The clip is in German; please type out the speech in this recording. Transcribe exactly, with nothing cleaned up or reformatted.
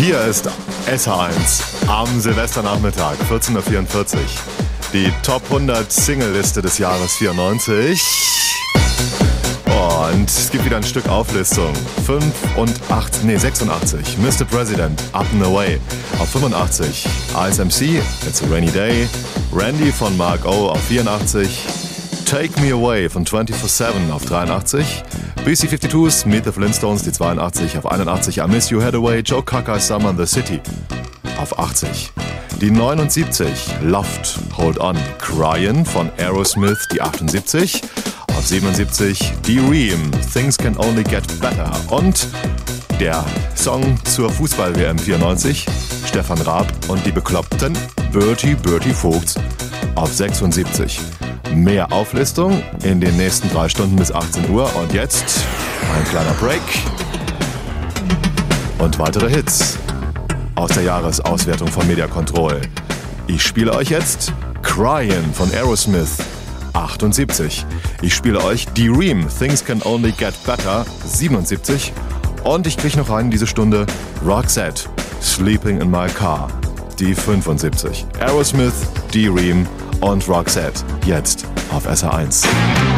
Hier ist S H eins am Silvesternachmittag, vierzehn Uhr vierundvierzig. Die Top hundert Single-Liste des Jahres vierundneunzig. Und es gibt wieder ein Stück Auflistung. fünfundachtzig, nee, sechsundachtzig. Mister President, Up and Away. Auf fünfundachtzig. R S M C, It's a Rainy Day. Randy von Mark O auf vierundachtzig. Take Me Away von vierundzwanzig sieben auf dreiundachtzig. B C zweiundfünfzig, Meet the Flintstones, die zweiundachtzig auf einundachtzig. I Miss You Hathaway, Joe Cocker, Summer in the City auf achtzig. Die neunundsiebzig, Loft, Hold On, Cryin' von Aerosmith, die achtundsiebzig. Auf siebenundsiebzig, D-Ream, Things Can Only Get Better. Und der Song zur Fußball-W M vierundneunzig, Stefan Raab und die Bekloppten, Bertie Bertie Vogts auf sechsundsiebzig. Mehr Auflistung in den nächsten drei Stunden bis achtzehn Uhr. Und jetzt ein kleiner Break und weitere Hits aus der Jahresauswertung von Media Control. Ich spiele euch jetzt Cryin' von Aerosmith, achtundsiebzig. Ich spiele euch D-Ream, Things Can Only Get Better, siebenundsiebzig. Und ich kriege noch rein in diese Stunde Roxette, Sleeping in My Car, die fünfundsiebzig. Aerosmith, D-Ream und Roxette, jetzt auf S H eins.